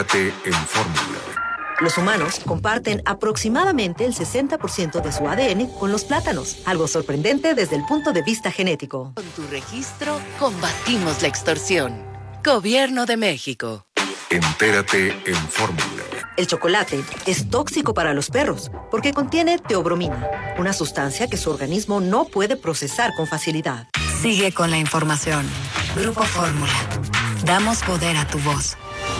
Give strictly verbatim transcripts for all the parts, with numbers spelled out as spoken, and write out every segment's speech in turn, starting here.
En Fórmula. Los humanos comparten aproximadamente el sesenta por ciento de su A D N con los plátanos, algo sorprendente desde el punto de vista genético. Con tu registro, combatimos la extorsión. Gobierno de México. Entérate en Fórmula. El chocolate es tóxico para los perros porque contiene teobromina, una sustancia que su organismo no puede procesar con facilidad. Sigue con la información. Grupo Fórmula. Damos poder a tu voz.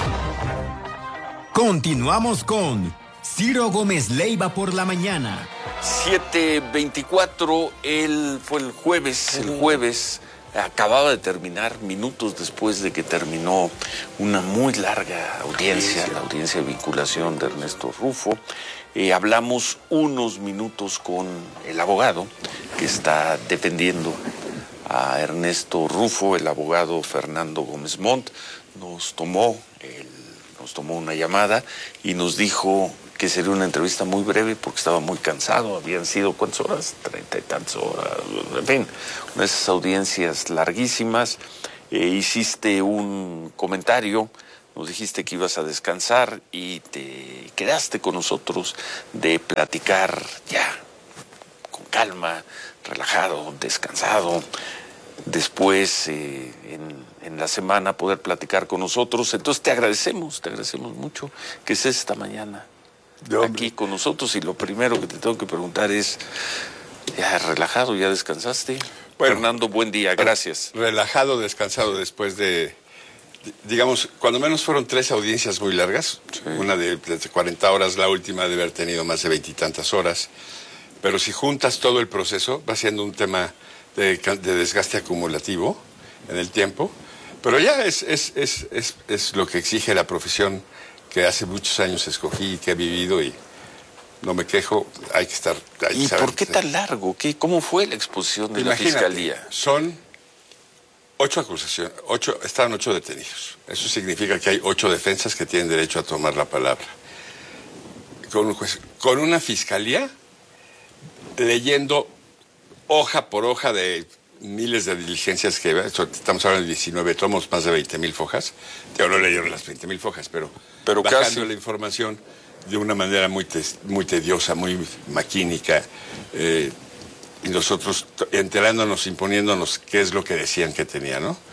Continuamos con Ciro Gómez Leiva por la mañana. siete veinticuatro, él fue el jueves, el jueves acababa de terminar, minutos después de que terminó una muy larga audiencia, la audiencia de vinculación de Ernesto Rufo. Eh, hablamos unos minutos con el abogado que está defendiendo a Ernesto Rufo, el abogado Fernando Gómez Montt. Nos tomó el Nos tomó una llamada y nos dijo que sería una entrevista muy breve porque estaba muy cansado. Habían sido, ¿cuántas horas? Treinta y tantas horas. En fin, una de esas audiencias larguísimas. Eh, hiciste un comentario, nos dijiste que ibas a descansar y te quedaste con nosotros de platicar ya, con calma, relajado, descansado. Después, eh, en, en la semana, poder platicar con nosotros. Entonces, te agradecemos, te agradecemos mucho que estés esta mañana aquí con nosotros. Y lo primero que te tengo que preguntar es, ¿ya relajado, ya descansaste? Bueno, Fernando, buen día, gracias. Relajado, descansado después de, digamos, cuando menos fueron tres audiencias muy largas. Sí. Una de, de cuarenta horas, la última de haber tenido más de veintitantas horas. Pero si juntas todo el proceso, va siendo un tema De, de desgaste acumulativo en el tiempo, pero ya es, es, es, es, es lo que exige la profesión que hace muchos años escogí y que he vivido y no me quejo, hay que estar... Hay que ¿Y saber por qué tan largo? ¿Qué, ¿Cómo fue la exposición de Imagínate, la Fiscalía? Son ocho acusaciones, ocho, estaban ocho detenidos. Eso significa que hay ocho defensas que tienen derecho a tomar la palabra. Con un juez, con una Fiscalía leyendo hoja por hoja de miles de diligencias que estamos hablando de diecinueve tomos, más de veinte mil fojas. Yo no leyeron las veinte mil fojas, pero, pero bajando casi la información de una manera muy, tes, muy tediosa, muy maquínica, eh, y nosotros enterándonos, imponiéndonos qué es lo que decían que tenía, ¿no?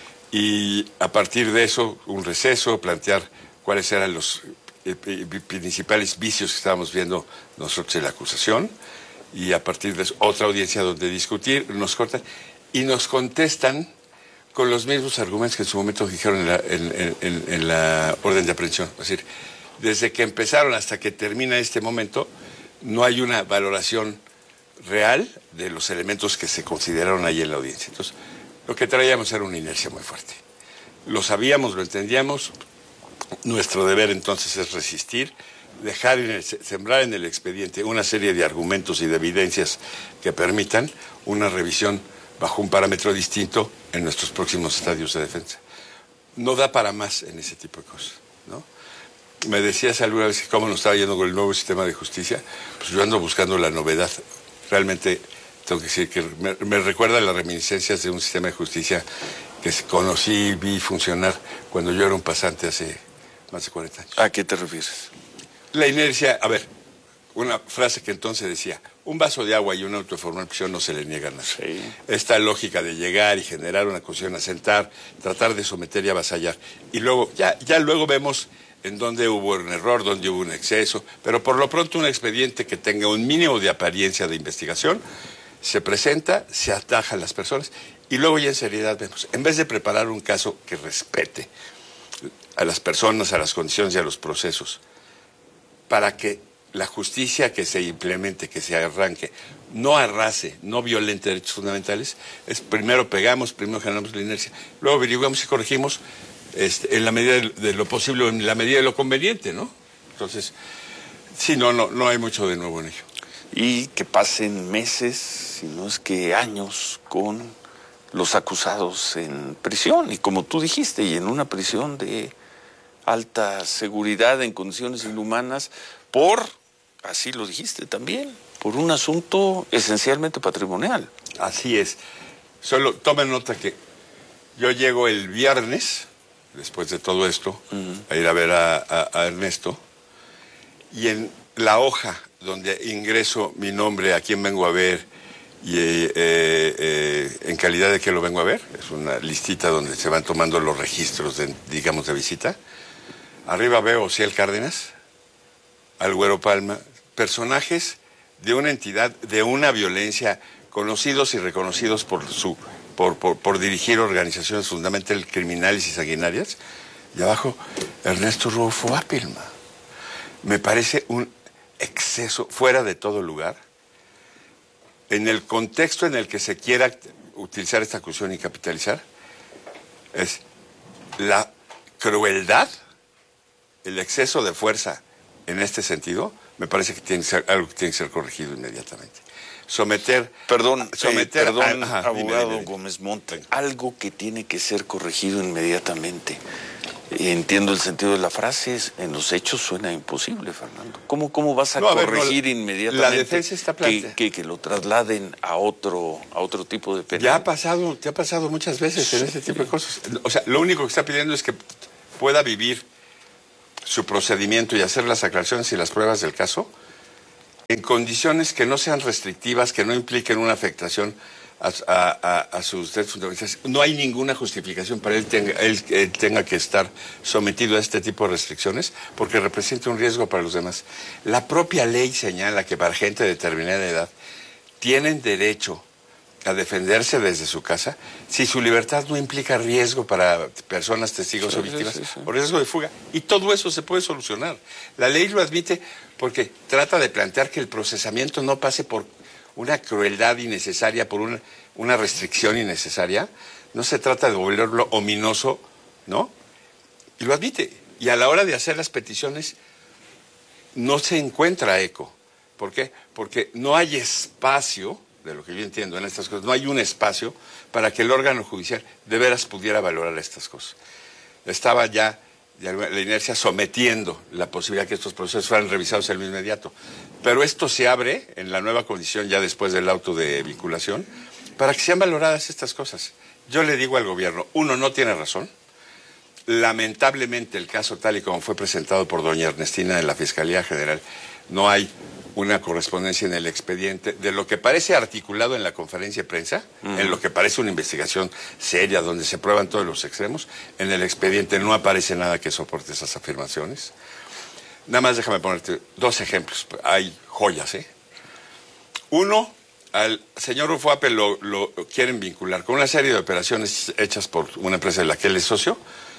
Y a partir de eso, un receso, plantear cuáles eran los eh, principales vicios que estábamos viendo nosotros en la acusación. Y a partir de eso, otra audiencia donde discutir, nos cortan y nos contestan con los mismos argumentos que en su momento dijeron en la, en, en, en la orden de aprehensión. Es decir, desde que empezaron hasta que termina este momento, no hay una valoración real de los elementos que se consideraron ahí en la audiencia. Entonces, lo que traíamos era una inercia muy fuerte. Lo sabíamos, lo entendíamos. Nuestro deber entonces es resistir, dejar en el, sembrar en el expediente una serie de argumentos y de evidencias que permitan una revisión bajo un parámetro distinto en nuestros próximos estadios de defensa. No da para más en ese tipo de cosas, ¿no? Me decías alguna vez cómo nos estaba yendo con el nuevo sistema de justicia. Pues yo ando buscando la novedad. Realmente tengo que decir que me, me recuerda a las reminiscencias de un sistema de justicia que conocí y vi funcionar cuando yo era un pasante hace más de cuarenta años. ¿A qué te refieres? La inercia, a ver, una frase que entonces decía, un vaso de agua y un auto de formal prisión no se le niega nada. Sí. Esta lógica de llegar y generar una acusación, asentar, tratar de someter y avasallar. Y luego, ya, ya luego vemos en dónde hubo un error, dónde hubo un exceso, pero por lo pronto un expediente que tenga un mínimo de apariencia de investigación, se presenta, se ataja a las personas y luego ya en seriedad vemos, en vez de preparar un caso que respete a las personas, a las condiciones y a los procesos, para que la justicia que se implemente, que se arranque, no arrase, no violente derechos fundamentales, es primero pegamos, primero generamos la inercia, luego averiguamos y corregimos este, en la medida de, de lo posible, en la medida de lo conveniente, ¿no? Entonces, sí, no, no, no hay mucho de nuevo en ello. Y que pasen meses, si no es que años, con los acusados en prisión, y como tú dijiste, y en una prisión de alta seguridad en condiciones inhumanas, por, así lo dijiste también, por un asunto esencialmente patrimonial. Así es. Solo tomen nota que yo llego el viernes después de todo esto, uh-huh. a ir a ver a, a, a Ernesto. Y en la hoja donde ingreso mi nombre, a quién vengo a ver, y eh, eh, en calidad de que lo vengo a ver, es una listita donde se van tomando los registros, de, digamos, de visita. Arriba veo Ociel Cárdenas, al Güero Palma, personajes de una entidad, de una violencia, conocidos y reconocidos por su por, por, por dirigir organizaciones fundamentalmente criminales y sanguinarias. Y abajo, Ernesto Rufo Appelman. Me parece un exceso fuera de todo lugar. En el contexto en el que se quiera utilizar esta acusación y capitalizar, es la crueldad, el exceso de fuerza en este sentido, me parece que tiene que ser algo que tiene que ser corregido inmediatamente. Someter... Perdón, someter eh, perdón a, ajá, abogado dime, dime. Gómez Montt, algo que tiene que ser corregido inmediatamente. Entiendo el sentido de la frase, en los hechos suena imposible, Fernando. ¿Cómo, cómo vas a, no, a ver, corregir no, inmediatamente la defensa está que, que, que lo trasladen a otro, a otro tipo de pena? Ya ha pasado, ya ha pasado muchas veces sí. en ese tipo de cosas. O sea, lo único que está pidiendo es que pueda vivir su procedimiento y hacer las aclaraciones y las pruebas del caso en condiciones que no sean restrictivas, que no impliquen una afectación a, a, a, a sus derechos fundamentales. No hay ninguna justificación para él tenga, él, él tenga que estar sometido a este tipo de restricciones porque representa un riesgo para los demás. La propia ley señala que para gente de determinada edad tienen derecho a defenderse desde su casa si su libertad no implica riesgo para personas, testigos sí, o víctimas, sí, sí, sí. o riesgo de fuga. Y todo eso se puede solucionar. La ley lo admite porque trata de plantear que el procesamiento no pase por una crueldad innecesaria, por una, una restricción innecesaria. No se trata de volverlo ominoso, ¿no? Y lo admite. Y a la hora de hacer las peticiones no se encuentra eco. ¿Por qué? Porque no hay espacio, de lo que yo entiendo en estas cosas, no hay un espacio para que el órgano judicial de veras pudiera valorar estas cosas. Estaba ya la inercia sometiendo la posibilidad que estos procesos fueran revisados en lo inmediato. Pero esto se abre en la nueva condición ya después del auto de vinculación para que sean valoradas estas cosas. Yo le digo al gobierno, uno, no tiene razón. Lamentablemente el caso tal y como fue presentado por doña Ernestina en la Fiscalía General, no hay una correspondencia en el expediente de lo que parece articulado en la conferencia de prensa, uh-huh. en lo que parece una investigación seria donde se prueban todos los extremos. En el expediente no aparece nada que soporte esas afirmaciones. Nada más déjame ponerte dos ejemplos. Hay joyas, ¿eh? Uno, al señor Rufo Appelman lo, lo quieren vincular con una serie de operaciones hechas por una empresa de la que él es socio,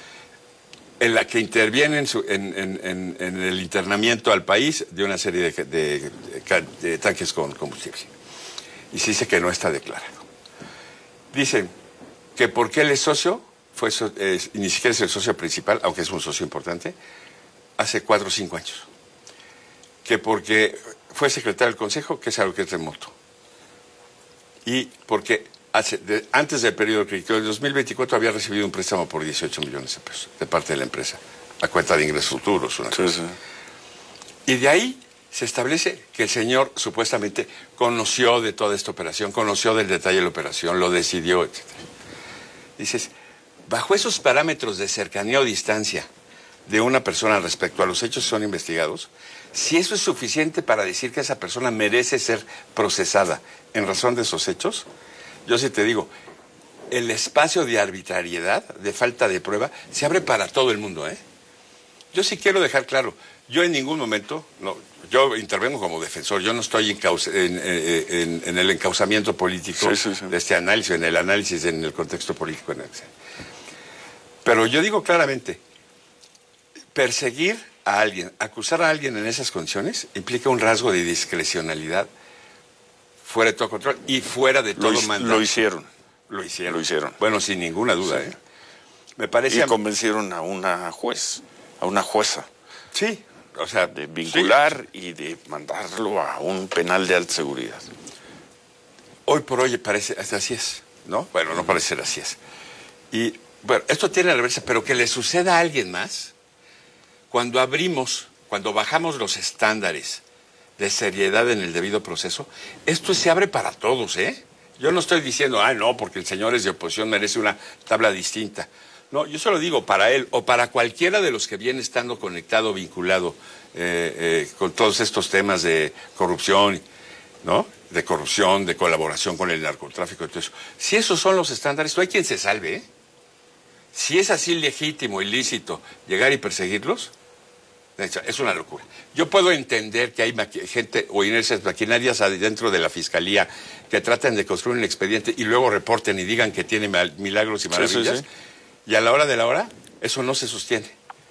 en la que interviene en, su, en, en, en, en el internamiento al país de una serie de, de, de, de tanques con combustible. Y se dice que no está declarado. Dicen que porque él es socio, fue so, eh, ni siquiera es el socio principal, aunque es un socio importante, hace cuatro o cinco años. Que porque fue secretario del Consejo, que es algo que es remoto. Y porque Hace, de, antes del periodo crítico del dos mil veinticuatro había recibido un préstamo por dieciocho millones de pesos de parte de la empresa, a cuenta de ingresos futuros. Una sí, cosa. Sí. Y de ahí se establece que el señor supuestamente conoció de toda esta operación, conoció del detalle de la operación, lo decidió, etcétera. Dices, bajo esos parámetros de cercanía o distancia de una persona respecto a los hechos que son investigados, si eso es suficiente para decir que esa persona merece ser procesada en razón de esos hechos, yo sí te digo, el espacio de arbitrariedad, de falta de prueba, se abre para todo el mundo, ¿eh? Yo sí quiero dejar claro, yo en ningún momento, no, yo intervengo como defensor, yo no estoy en, en, en, en el encauzamiento político sí, sí, sí. de este análisis, en el análisis en el contexto político. En el, pero yo digo claramente, perseguir a alguien, acusar a alguien en esas condiciones, implica un rasgo de discrecionalidad fuera de todo control y fuera de todo mandato. Lo hicieron. Lo hicieron. Lo hicieron. Bueno, sin ninguna duda, sí. ¿eh? Me parece... Y a... convencieron a una juez, a una jueza. Sí, o sea... De vincular sí. y de mandarlo a un penal de alta seguridad. Hoy por hoy parece, hasta así es, ¿no? Bueno, no parece ser así es. Y, bueno, esto tiene la reversa, pero que le suceda a alguien más, cuando abrimos, cuando bajamos los estándares de seriedad en el debido proceso, esto se abre para todos, ¿eh? Yo no estoy diciendo, ah, no, porque el señor es de oposición, merece una tabla distinta. No, yo solo digo para él o para cualquiera de los que viene estando conectado, vinculado eh, eh, con todos estos temas de corrupción, ¿no? De corrupción, de colaboración con el narcotráfico y todo eso. Si esos son los estándares, no hay quien se salve, ¿eh? Si es así legítimo y lícito llegar y perseguirlos, es una locura. Yo puedo entender que hay gente o inercias maquinarias adentro de la fiscalía que tratan de construir un expediente y luego reporten y digan que tiene milagros y maravillas. Sí, sí, sí. Y a la hora de la hora, eso no se sostiene.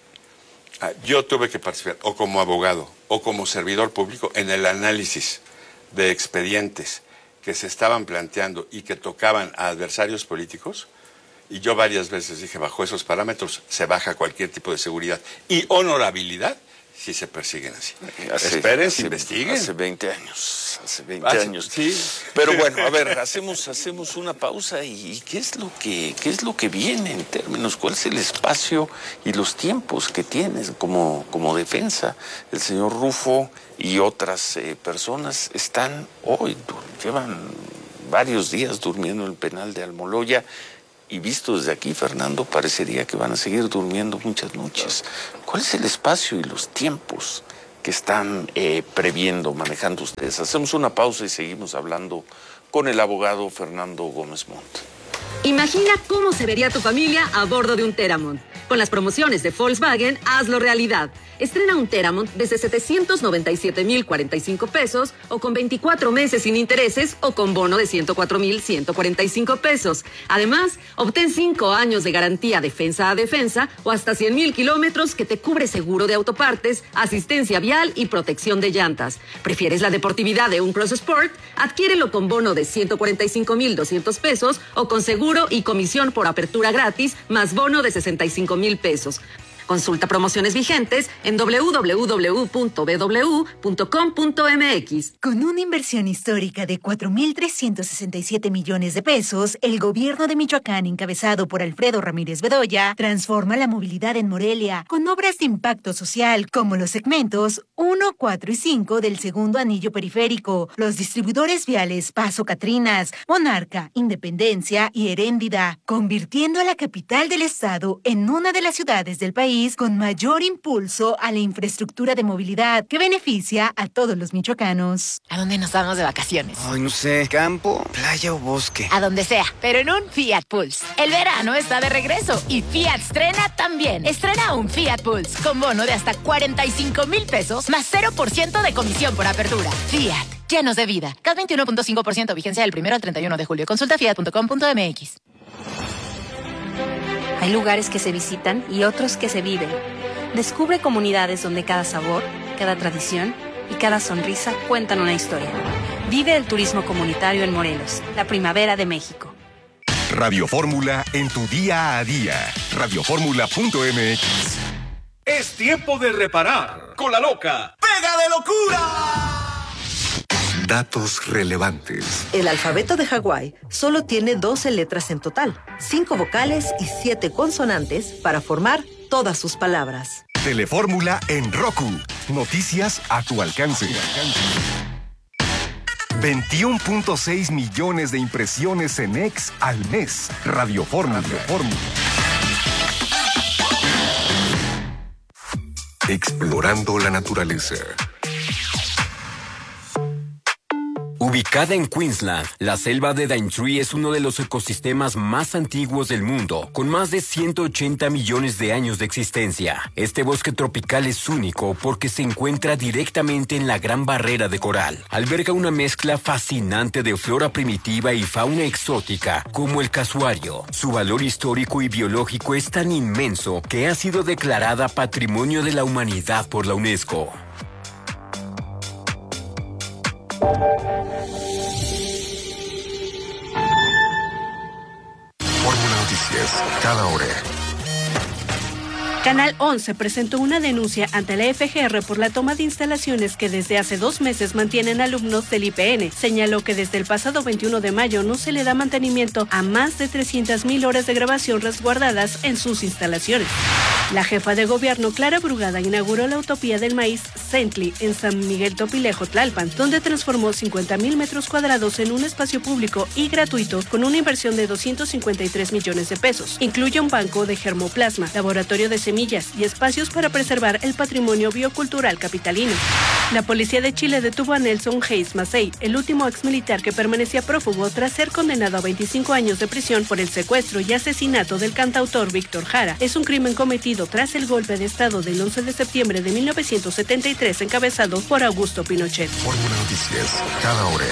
Yo tuve que participar, o como abogado, o como servidor público, en el análisis de expedientes que se estaban planteando y que tocaban a adversarios políticos. Y yo varias veces dije, bajo esos parámetros se baja cualquier tipo de seguridad y honorabilidad si se persiguen así. Hace, Esperen, hace, investiguen. Hace veinte años, hace veinte hace, años. Sí. Pero bueno, a ver, hacemos, hacemos una pausa y, y ¿qué es lo que, qué es lo que viene en términos? ¿Cuál es el espacio y los tiempos que tienes como, como defensa? El señor Rufo y otras eh, personas están hoy, llevan varios días durmiendo en el penal de Almoloya. Y visto desde aquí, Fernando, parecería que van a seguir durmiendo muchas noches. ¿Cuál es el espacio y los tiempos que están eh, previendo, manejando ustedes? Hacemos una pausa y seguimos hablando con el abogado Fernando Gómez Montt. Imagina cómo se vería tu familia a bordo de un Teramont. Con las promociones de Volkswagen, hazlo realidad. Estrena un Teramont desde setecientos noventa y siete mil cuarenta y cinco pesos o con veinticuatro meses sin intereses o con bono de ciento cuatro mil ciento cuarenta y cinco pesos. Además, obtén cinco años de garantía defensa a defensa o hasta cien mil kilómetros que te cubre seguro de autopartes, asistencia vial y protección de llantas. ¿Prefieres la deportividad de un Cross Sport? Adquiérelo con bono de ciento cuarenta y cinco mil doscientos pesos o con seguro y comisión por apertura gratis más bono de sesenta y cinco mil pesos. Consulta promociones vigentes en doble u doble u doble u punto b w punto com punto m x. Con una inversión histórica de cuatro mil trescientos sesenta y siete millones de pesos, el gobierno de Michoacán, encabezado por Alfredo Ramírez Bedoya, transforma la movilidad en Morelia con obras de impacto social como los segmentos uno, cuatro y cinco del segundo anillo periférico, los distribuidores viales Paso Catrinas, Monarca, Independencia y Heréndida, convirtiendo a la capital del estado en una de las ciudades del país con mayor impulso a la infraestructura de movilidad que beneficia a todos los michoacanos. ¿A dónde nos vamos de vacaciones? Ay, no sé, campo, playa o bosque. A donde sea, pero en un Fiat Pulse. El verano está de regreso y Fiat estrena también. Estrena un Fiat Pulse con bono de hasta cuarenta y cinco mil pesos más cero por ciento de comisión por apertura. Fiat, llenos de vida. C A T veintiuno punto cinco por ciento, vigencia del primero al treinta y uno de julio. Consulta fiat punto com punto m x. Hay lugares que se visitan y otros que se viven. Descubre comunidades donde cada sabor, cada tradición y cada sonrisa cuentan una historia. Vive el turismo comunitario en Morelos, la primavera de México. Radio Fórmula en tu día a día. radio fórmula punto m x. Es tiempo de reparar con la loca ¡Pega de locura! Datos relevantes. El alfabeto de Hawái solo tiene doce letras en total, cinco vocales y siete consonantes para formar todas sus palabras. Telefórmula en Roku. Noticias a tu alcance. veintiuno punto seis millones de impresiones en X al mes. Radio Fórmula. Radio Fórmula. Explorando la naturaleza. Ubicada en Queensland, la selva de Daintree es uno de los ecosistemas más antiguos del mundo, con más de ciento ochenta millones de años de existencia. Este bosque tropical es único porque se encuentra directamente en la Gran Barrera de Coral. Alberga una mezcla fascinante de flora primitiva y fauna exótica, como el casuario. Su valor histórico y biológico es tan inmenso que ha sido declarada Patrimonio de la Humanidad por la UNESCO. Fórmula Noticias, cada hora. Canal once presentó una denuncia ante la F G R por la toma de instalaciones que desde hace dos meses mantienen alumnos del I P N. Señaló que desde el pasado veintiuno de mayo no se le da mantenimiento a más de trescientas mil horas de grabación resguardadas en sus instalaciones. La jefa de gobierno, Clara Brugada, inauguró la Utopía del Maíz Centli en San Miguel Topilejo, Tlalpan, donde transformó cincuenta mil metros cuadrados en un espacio público y gratuito con una inversión de doscientos cincuenta y tres millones de pesos. Incluye un banco de germoplasma, laboratorio de semillas y espacios para preservar el patrimonio biocultural capitalino. La policía de Chile detuvo a Nelson Hayes Massey, el último exmilitar que permanecía prófugo tras ser condenado a veinticinco años de prisión por el secuestro y asesinato del cantautor Víctor Jara. Es un crimen cometido tras el golpe de Estado del once de septiembre de mil novecientos setenta y tres encabezado por Augusto Pinochet. Fórmula Noticias, cada hora.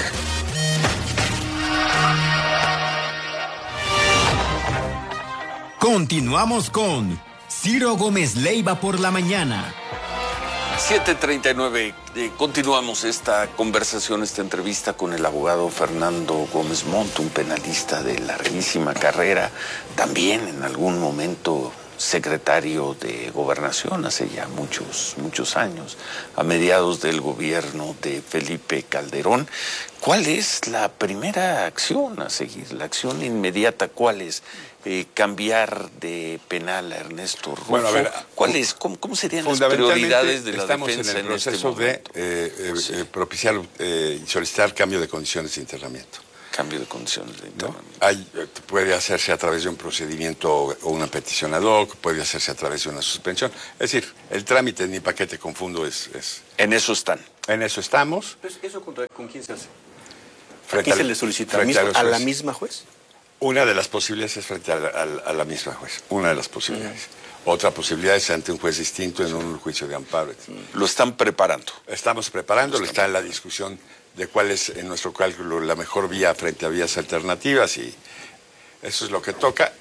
Continuamos con Ciro Gómez Leiva por la mañana. siete treinta y nueve, eh, continuamos esta conversación, esta entrevista con el abogado Fernando Gómez Montt, un penalista de larguísima carrera, también en algún momento secretario de Gobernación hace ya muchos, muchos años, a mediados del gobierno de Felipe Calderón. ¿Cuál es la primera acción a seguir? La acción inmediata, ¿cuál es? Eh, cambiar de penal a Ernesto Rufo. Bueno, a ver, ¿Cuál es? ¿Cómo, cómo serían las prioridades de la estamos defensa en el en este proceso de momento? eh, eh, Sí. eh, propiciar eh, y solicitar cambio de condiciones de internamiento. Cambio de condiciones de internamiento. ¿No? Hay, eh, puede hacerse a través de un procedimiento o una petición ad hoc, puede hacerse a través de una suspensión. Es decir, el trámite, ni para qué te confundo, es, es... En eso están. En eso estamos. Pues, ¿eso contra, con quién se hace? Frente ¿A quién al- se le solicita? frente ¿A, a los ¿A la jueces. misma juez? Una de las posibilidades es frente a la, a la- a la misma juez. Una de las posibilidades. Otra posibilidad es ante un juez distinto en un juicio de amparo. Lo están preparando. Estamos preparándolo, está en la discusión de cuál es, en nuestro cálculo, la mejor vía frente a vías alternativas, y eso es lo que toca.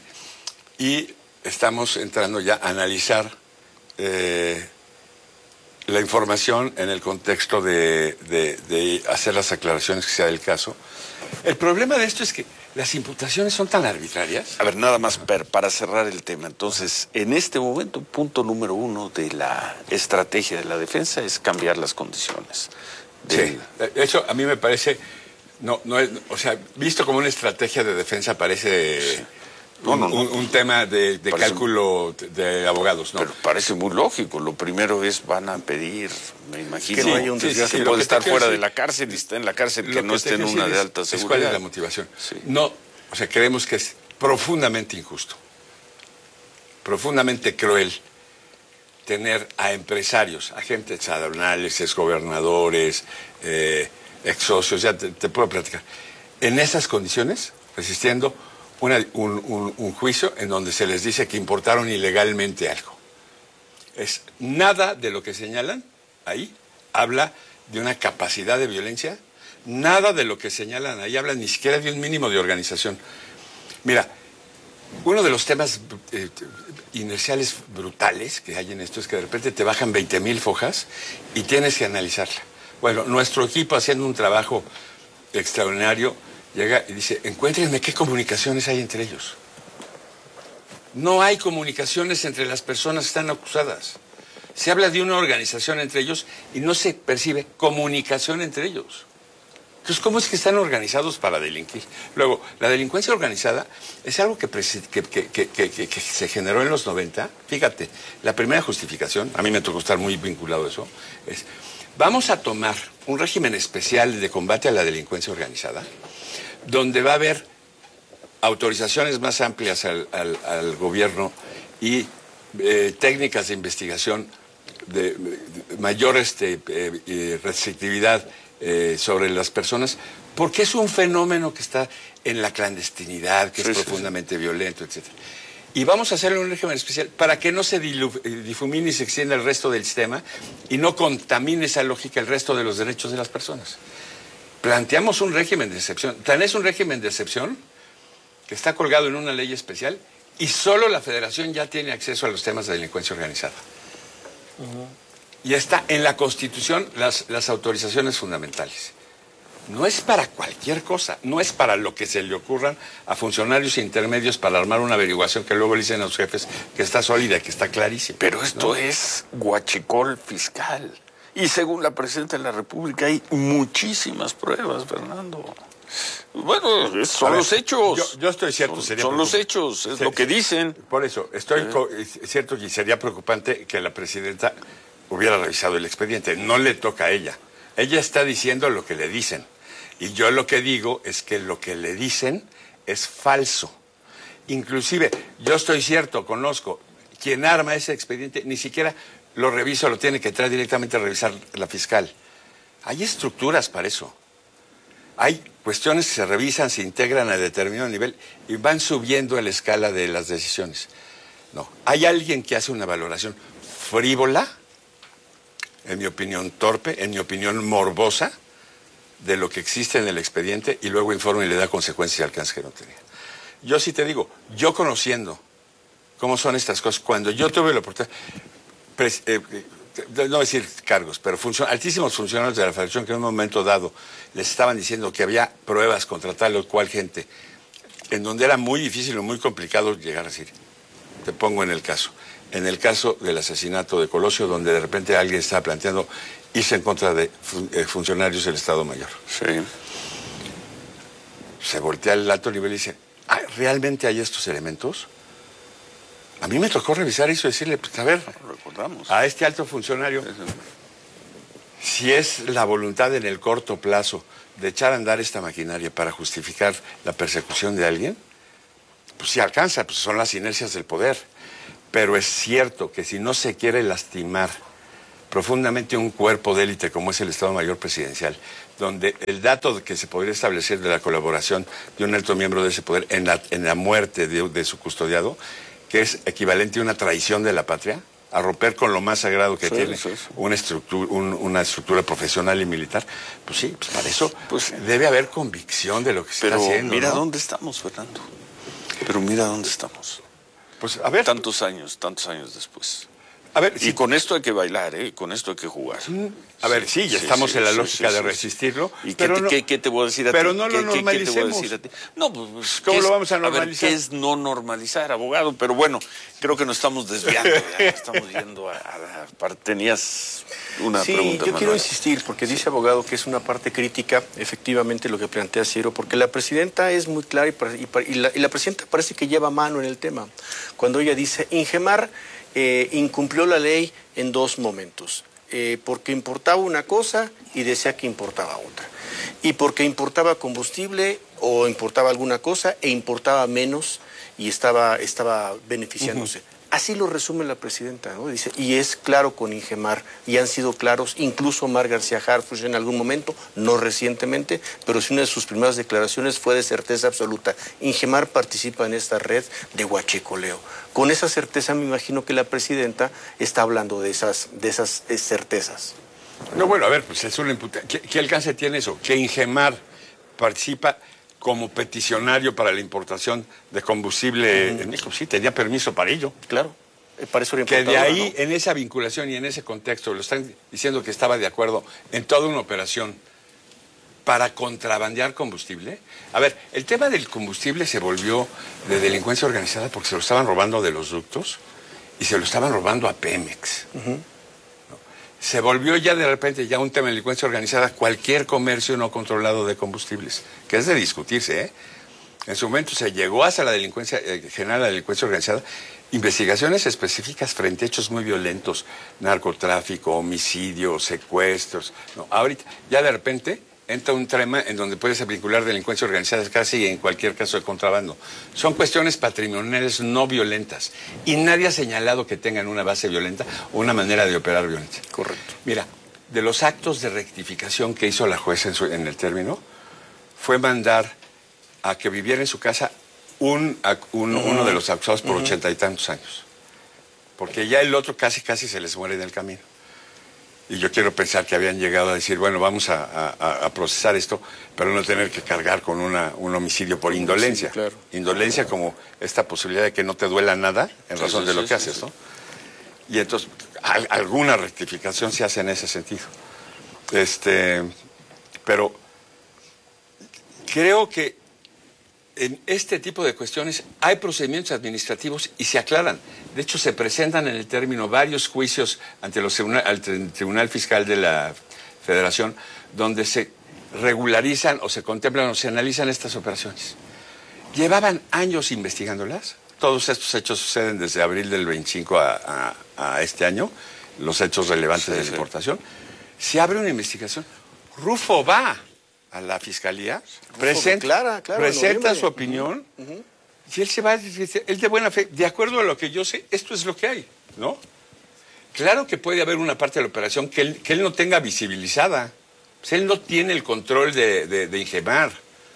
Y estamos entrando ya a analizar eh, la información en el contexto de, de- de hacer las aclaraciones que sea del caso. El problema de esto es que las imputaciones son tan arbitrarias. A ver, nada más per- para cerrar el tema. Entonces, en este momento, punto número uno de la estrategia de la defensa es cambiar las condiciones. Sí, de hecho, a mí me parece, no, no es, o sea, visto como una estrategia de defensa parece Sí. No, un, no, no. un- un tema de, de Parece- cálculo de, de abogados, ¿no? Pero parece muy lógico. Lo primero es, van a pedir, me imagino, Que no haya un sí, sí, desgaste. sí, Lo puede que te estar quiero fuera de decir- la cárcel y está en la cárcel, Lo que no te esté en quiero una decir de es- alta es ¿Cuál es seguridad. la motivación? Sí. No, o sea, creemos que es profundamente injusto, profundamente cruel tener a empresarios, agentes aduanales, exgobernadores, eh, ex socios, ya te, te puedo platicar, en esas condiciones, resistiendo una- un, un- un juicio en donde se les dice que importaron ilegalmente algo. Es nada de lo que señalan ahí habla de una capacidad de violencia, nada de lo que señalan ahí habla ni siquiera de un mínimo de organización. Mira, uno de los temas eh, inerciales brutales que hay en esto es que de repente te bajan veinte mil fojas y tienes que analizarla. Bueno, nuestro equipo, haciendo un trabajo extraordinario, llega y dice, encuéntrenme qué comunicaciones hay entre ellos. No hay comunicaciones entre las personas que están acusadas. Se habla de una organización entre ellos y no se percibe comunicación entre ellos. Entonces, ¿cómo es que están organizados para delinquir? Luego, la delincuencia organizada es algo que, presi- que, que- que- que- que- que se generó en los noventa. Fíjate, la primera justificación, a mí me tocó estar muy vinculado a eso, es, vamos a tomar un régimen especial de combate a la delincuencia organizada, donde va a haber autorizaciones más amplias al, al- al gobierno y eh, técnicas de investigación de, de mayor este, eh, eh, restrictividad eh, sobre las personas, porque es un fenómeno que está en la clandestinidad, que Sí, es sí, profundamente violento, etcétera. Y vamos a hacerle un régimen especial para que no se dilu- eh, difumine y se extienda el resto del sistema y no contamine esa lógica el resto de los derechos de las personas. Planteamos un régimen de excepción. Tan es un régimen de excepción que está colgado en una ley especial y solo la Federación ya tiene acceso a los temas de delincuencia organizada. Y está en la Constitución las, las autorizaciones fundamentales. No es para cualquier cosa, no es para lo que se le ocurran a funcionarios intermedios para armar una averiguación que luego le dicen a los jefes que está sólida, que está clarísima. Pero esto ¿no? es guachicol fiscal. Y según la Presidenta de la República hay muchísimas pruebas, Fernando. Bueno, son los hechos. Yo, yo estoy cierto, son, sería son los hechos, es sí, lo que dicen. Por eso, estoy ¿Eh? co es cierto que sería preocupante que la presidenta hubiera revisado el expediente. No le toca a ella. Ella está diciendo lo que le dicen. Y yo lo que digo es que lo que le dicen es falso. Inclusive, yo estoy cierto, conozco, quien arma ese expediente ni siquiera lo revisa, lo tiene que traer directamente a revisar la fiscal. Hay estructuras para eso. Hay cuestiones que se revisan, se integran a determinado nivel y van subiendo en la escala de las decisiones. No, hay alguien que hace una valoración frívola, en mi opinión torpe, en mi opinión morbosa, de lo que existe en el expediente y luego informa y le da consecuencias y alcance que no tenía. Yo sí te digo, yo conociendo cómo son estas cosas, cuando yo tuve la oportunidad, pres, eh, no decir cargos, pero funcion, altísimos funcionarios de la Federación que en un momento dado les estaban diciendo que había pruebas contra tal o cual gente, en donde era muy difícil o muy complicado llegar a decir. Te pongo en el caso. En el caso del asesinato de Colosio, donde de repente alguien estaba planteando irse en contra de fun eh, funcionarios del Estado Mayor. Sí. Se voltea al alto nivel y dice, ¿realmente hay estos elementos? A mí me tocó revisar eso y decirle, pues, a ver, recordamos a este alto funcionario, si es la voluntad en el corto plazo de echar a andar esta maquinaria para justificar la persecución de alguien, pues sí alcanza, pues son las inercias del poder. Pero es cierto que si no se quiere lastimar profundamente un cuerpo de élite como es el Estado Mayor Presidencial, donde el dato que se podría establecer de la colaboración de un alto miembro de ese poder en la, en la muerte de, de su custodiado, que es equivalente a una traición de la patria, a romper con lo más sagrado que sí, tiene sí, sí. Una, estructura, un, una estructura profesional y militar, pues sí, pues para eso pues, debe haber convicción de lo que se pero está haciendo. Mira ¿no? dónde estamos, Fernando. Pero mira dónde estamos. Pues a ver. Tantos años, tantos años después. A ver, y si... con esto hay que bailar, ¿eh? Con esto hay que jugar. A ver, sí, ya sí, estamos sí, en la sí, lógica sí, de resistirlo. ¿Y pero qué, no, qué, qué te voy a decir a pero ti? no lo ¿Qué, normalicemos. ¿qué, qué te voy a decir a ti? No, pues, ¿cómo lo es, vamos a normalizar? A ver, ¿qué es no normalizar, abogado? Pero bueno, creo que nos estamos desviando, ya estamos yendo a, a la parte. Tenías una sí, pregunta. Sí, yo Manuel. quiero insistir, porque dice abogado que es una parte crítica, efectivamente, lo que plantea Ciro, porque la presidenta es muy clara y, y, y, la, y la presidenta parece que lleva mano en el tema. Cuando ella dice, Ingemar eh, incumplió la ley en dos momentos, eh, porque importaba una cosa y decía que importaba otra, y porque importaba combustible o importaba alguna cosa e importaba menos y estaba, estaba beneficiándose. Uh-huh. Así lo resume la presidenta, ¿no? Dice, y es claro con Ingemar, y han sido claros, incluso Omar García Harfuch en algún momento, no recientemente, pero sí una de sus primeras declaraciones fue de certeza absoluta. Ingemar participa en esta red de huachicoleo. Con esa certeza me imagino que la presidenta está hablando de esas, de esas certezas. No, bueno, a ver, pues es una imputa. ¿Qué, ¿Qué alcance tiene eso? Que Ingemar participa como peticionario para la importación de combustible uh-huh. en México. Sí, tenía permiso para ello. Claro, para eso era que de ahí, ¿no? En esa vinculación y en ese contexto, lo están diciendo que estaba de acuerdo en toda una operación para contrabandear combustible. A ver, el tema del combustible se volvió de delincuencia organizada porque se lo estaban robando de los ductos y se lo estaban robando a Pemex. Uh-huh. Se volvió ya de repente ya un tema de delincuencia organizada cualquier comercio no controlado de combustibles, que es de discutirse, ¿eh? En su momento se llegó hasta la delincuencia, eh, general la delincuencia organizada, investigaciones específicas frente a hechos muy violentos, narcotráfico, homicidio, secuestros. No, ahorita ya de repente entra un tema en donde puedes vincular delincuencia organizada casi en cualquier caso de contrabando. Son cuestiones patrimoniales no violentas y nadie ha señalado que tengan una base violenta o una manera de operar violenta. Correcto. Mira, de los actos de rectificación que hizo la jueza en, su, en el término, fue mandar a que viviera en su casa un, un, uh-huh. uno de los acusados por uh-huh. ochenta y tantos años. Porque ya el otro casi casi se les muere en el camino. Y yo quiero pensar que habían llegado a decir, bueno, vamos a, a, a procesar esto, pero no tener que cargar con una, un homicidio por indolencia. Sí, claro. Indolencia como esta posibilidad de que no te duela nada en sí, razón sí, de lo sí, que sí, haces, sí. ¿no? Y entonces, al, alguna rectificación se hace en ese sentido. Este, pero creo que en este tipo de cuestiones hay procedimientos administrativos y se aclaran. De hecho, se presentan en el término varios juicios ante los tribunal, al Tribunal Fiscal de la Federación, donde se regularizan o se contemplan o se analizan estas operaciones. Llevaban años investigándolas. Todos estos hechos suceden desde abril del veinticinco a, a, a este año, los hechos relevantes sí, de la sí. importación. Se abre una investigación. Rufo va a la fiscalía, Rufo, presenta, clara, claro, presenta su opinión, uh -huh. y él se va, él de buena fe, de acuerdo a lo que yo sé, esto es lo que hay, ¿no? Claro que puede haber una parte de la operación que él, que él no tenga visibilizada. Pues él no tiene el control de, de, de Ingemar.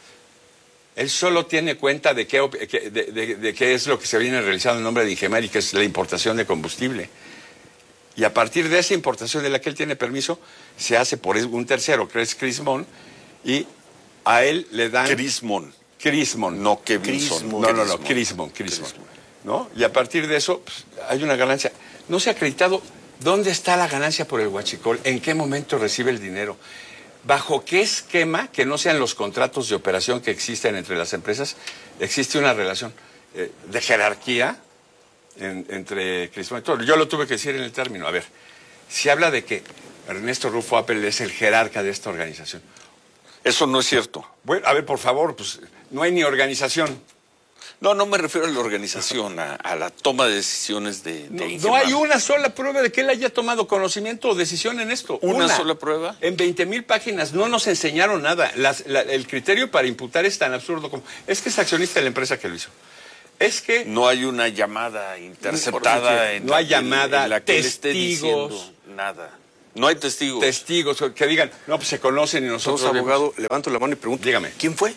Él solo tiene cuenta de qué, de, de, de qué es lo que se viene realizando en nombre de Ingemar y que es la importación de combustible. Y a partir de esa importación de la que él tiene permiso, se hace por un tercero, que es Crismon, y a él le dan... Crismon. Crismon. No Kevinson. No, no, no, Crismon, Crismon. ¿No? Y a partir de eso, pues, hay una ganancia. No se ha acreditado dónde está la ganancia por el huachicol, en qué momento recibe el dinero. ¿Bajo qué esquema, que no sean los contratos de operación que existen entre las empresas, existe una relación eh, de jerarquía en, entre Crismon y todo? Yo lo tuve que decir en el término. A ver, se habla de que Ernesto Rufo Appel es el jerarca de esta organización. Eso no es cierto. Bueno, a ver, por favor, pues no hay ni organización. No, no me refiero a la organización, a, a la toma de decisiones de, de no, no hay una sola prueba de que él haya tomado conocimiento o decisión en esto. ¿Una, una sola prueba? En veinte mil páginas no nos enseñaron nada. Las, la, el criterio para imputar es tan absurdo como... Es que es accionista de la empresa que lo hizo. Es que... No hay una llamada interceptada en no la hay que, llamada, en la que testigos... le esté diciendo nada. No hay testigos. Testigos que digan, no, pues se conocen y nosotros... Entonces, abogado, levanto la mano y pregunto, dígame. ¿Quién fue?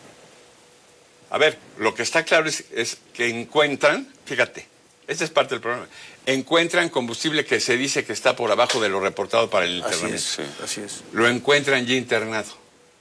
A ver, lo que está claro es, es que encuentran, fíjate, esta es parte del problema, encuentran combustible que se dice que está por abajo de lo reportado para el internamiento. Así es, sí, así es. Lo encuentran ya internado.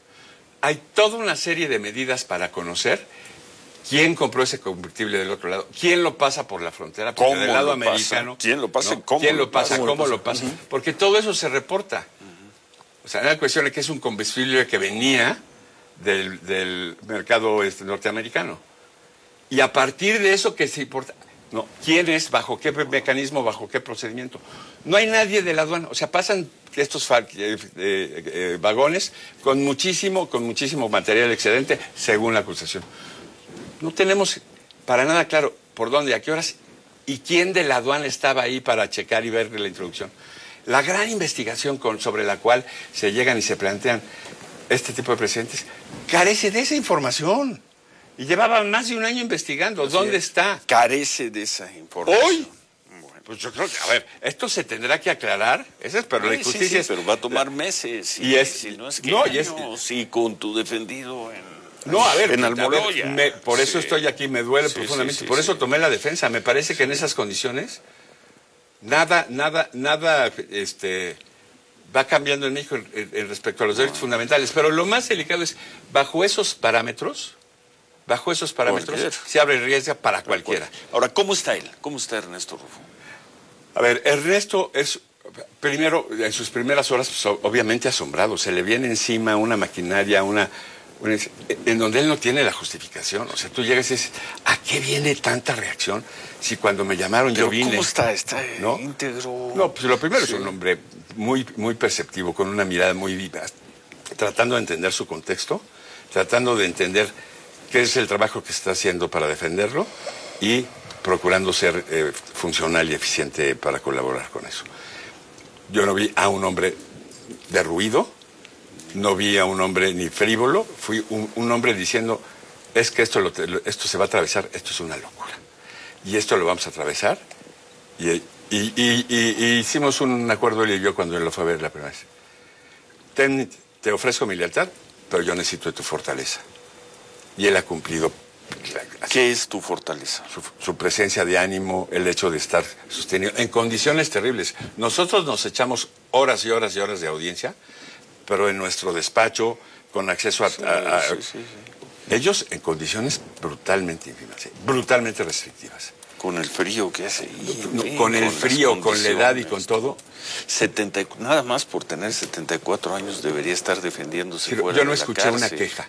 Hay toda una serie de medidas para conocer quién compró ese combustible del otro lado, quién lo pasa por la frontera, porque ¿Cómo del lado lo americano... pasa? ¿Quién lo pasa? ¿no? ¿Cómo ¿Quién lo lo pasa? pasa? ¿Cómo lo pasa? Uh-huh. Porque todo eso se reporta. Uh-huh. O sea, la cuestión es que es un combustible que venía del, del mercado este, norteamericano. Y a partir de eso que se importa... No, ¿quién es? ¿Bajo qué mecanismo? ¿Bajo qué procedimiento? No hay nadie de la aduana. O sea, pasan estos eh, eh, eh, vagones con muchísimo, con muchísimo material excedente, según la acusación. No tenemos para nada claro por dónde, a qué horas y quién de la aduana estaba ahí para checar y ver la introducción. La gran investigación con, sobre la cual se llegan y se plantean este tipo de precedentes carece de esa información. Y llevaban más de un año investigando. Así ¿Dónde es. está? Carece de esa información. Hoy. Bueno, pues yo creo que, a ver, esto se tendrá que aclarar. Esa es, pero sí, la injusticia sí, sí, es... pero va a tomar meses. Y, y es... Si no es que no, años, y es, sí, con tu defendido en... No, a ver, en a ver me, por eso sí. estoy aquí, me duele sí, profundamente. Sí, sí, por eso sí. tomé la defensa. Me parece que en esas condiciones nada, nada, nada, este... va cambiando en México en, en, en respecto a los derechos no. fundamentales. Pero lo más delicado es, bajo esos parámetros... Bajo esos parámetros Cualquier. se abre riesgo para cualquiera. Ahora, ¿cómo está él? ¿Cómo está Ernesto Rufo? A ver, Ernesto es, primero, en sus primeras horas, pues, obviamente asombrado. Se le viene encima una maquinaria, una, una... en donde él no tiene la justificación. O sea, tú llegas y dices, ¿a qué viene tanta reacción? Si cuando me llamaron Pero yo vine... ¿cómo está? ¿Está ¿no? íntegro? No, pues lo primero sí. es un hombre muy, muy perceptivo, con una mirada muy viva, tratando de entender su contexto, tratando de entender... qué es el trabajo que está haciendo para defenderlo y procurando ser eh, funcional y eficiente para colaborar con eso. Yo no vi a un hombre de ruido, no vi a un hombre ni frívolo, fui un, un hombre diciendo, es que esto, lo, esto se va a atravesar, esto es una locura. Y esto lo vamos a atravesar. Y, y, y, y, y hicimos un acuerdo él y yo cuando él lo fue a ver la primera vez. Ten, te ofrezco mi lealtad, pero yo necesito de tu fortaleza. Y él ha cumplido. ¿Qué es tu fortaleza? Su, su presencia de ánimo, el hecho de estar sostenido en condiciones terribles. Nosotros nos echamos horas y horas y horas de audiencia, pero en nuestro despacho, con acceso a... Sí, a, a sí, sí, sí. Ellos en condiciones brutalmente ínfimas, ¿sí? brutalmente restrictivas. Con el frío que hace. Y, no, con el con frío, con la edad y con todo. setenta, nada más por tener setenta y cuatro años debería estar defendiéndose. Pero fuera yo no de la escuché cárcel. una queja.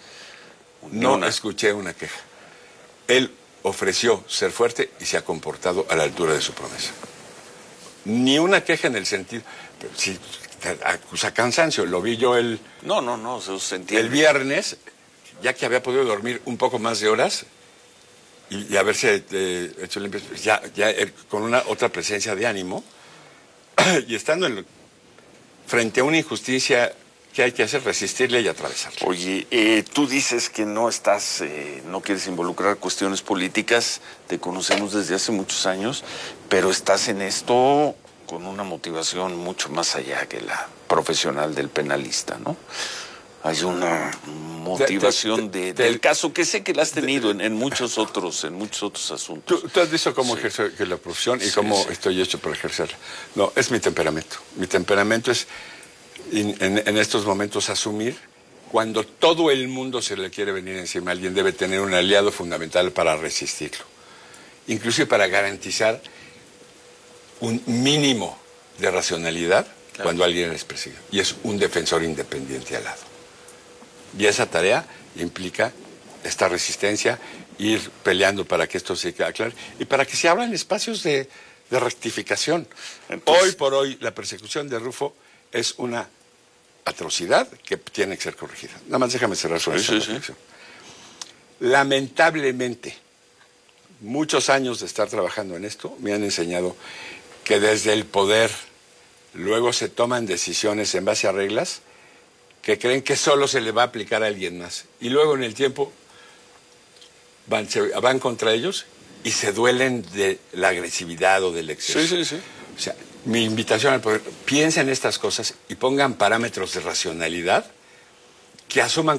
No una. escuché una queja. Él ofreció ser fuerte y se ha comportado a la altura de su promesa. Ni una queja en el sentido... Sí, acusa cansancio. Lo vi yo el... No, no, no, se entiende. El viernes, ya que había podido dormir un poco más de horas y, y haberse eh, hecho limpio, ya, ya eh, con una otra presencia de ánimo y estando en, frente a una injusticia que hay que hacer, resistirle y atravesarla. Oye, eh, tú dices que no estás, eh, no quieres involucrar cuestiones políticas, te conocemos desde hace muchos años, pero estás en esto con una motivación mucho más allá que la profesional del penalista, ¿no? Hay una motivación de, de, del caso que sé que la has tenido en, en muchos otros, en muchos otros asuntos. Tú, tú has visto cómo sí. ejerzo la profesión y sí, cómo sí. estoy hecho para ejercerla. No, es mi temperamento. Mi temperamento es en, en, en estos momentos asumir cuando todo el mundo se le quiere venir encima, alguien debe tener un aliado fundamental para resistirlo, inclusive para garantizar un mínimo de racionalidad claro. cuando alguien es perseguido. Y es un defensor independiente al lado. Y esa tarea implica esta resistencia, ir peleando para que esto se quede claro y para que se abran espacios de, de rectificación. Entonces, hoy por hoy la persecución de Rufo es una atrocidad que tiene que ser corregida. Nada más déjame cerrar sobre sí, esa sí, sí. Lamentablemente, muchos años de estar trabajando en esto me han enseñado que desde el poder luego se toman decisiones en base a reglas que creen que solo se le va a aplicar a alguien más. Y luego en el tiempo van, se, van contra ellos y se duelen de la agresividad o del exceso. Sí, sí, sí. O sea, mi invitación al poder, piensen estas cosas y pongan parámetros de racionalidad que asuman